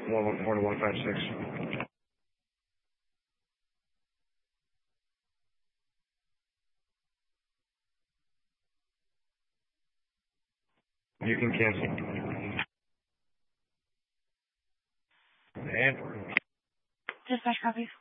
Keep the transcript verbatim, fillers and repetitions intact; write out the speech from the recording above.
one one four to one five six. You can cancel. And Dispatch copy.